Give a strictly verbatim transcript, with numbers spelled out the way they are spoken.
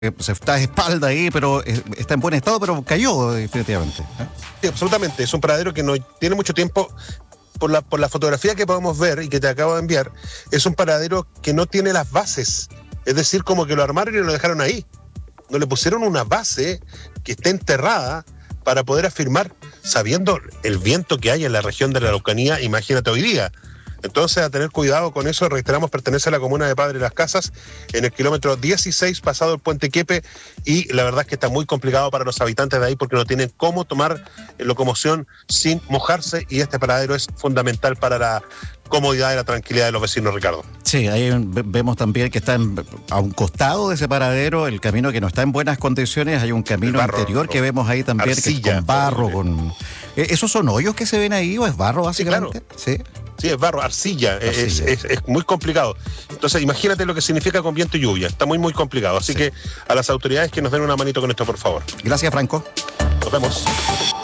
eh, se está de espalda ahí, pero eh, está en buen estado, pero cayó definitivamente. ¿eh? Sí, absolutamente. Es un paradero que no tiene mucho tiempo. Por la, por la fotografía que podemos ver y que te acabo de enviar, es un paradero que no tiene las bases. Es decir, como que lo armaron y lo dejaron ahí. No le pusieron una base que esté enterrada para poder afirmar, sabiendo el viento que hay en la región de la Araucanía, imagínate hoy día. Entonces, a tener cuidado con eso. Reiteramos, pertenece a la comuna de Padre Las Casas, en el kilómetro dieciséis, pasado el puente Quepe, y la verdad es que está muy complicado para los habitantes de ahí porque no tienen cómo tomar locomoción sin mojarse, y este paradero es fundamental para la comodidad y la tranquilidad de los vecinos, Ricardo. Sí, ahí vemos también que está en, a un costado de ese paradero, el camino que no está en buenas condiciones. Hay un camino barro, anterior que vemos ahí también, arcilla, que es con barro, con... ¿Esos son hoyos que se ven ahí o es barro básicamente? Sí, claro. Sí. Sí, es barro, arcilla, arcilla. Es, es, es muy complicado. Entonces, imagínate lo que significa con viento y lluvia. Está muy, muy complicado. Así sí. que a las autoridades que nos den una manito con esto, por favor. Gracias, Franco. Nos vemos.